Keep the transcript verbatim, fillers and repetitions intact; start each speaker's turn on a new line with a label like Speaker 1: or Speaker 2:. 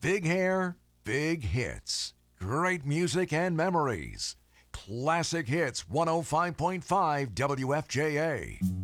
Speaker 1: Big hair, big hits. Great music and memories. Classic Hits one oh five point five W F J A.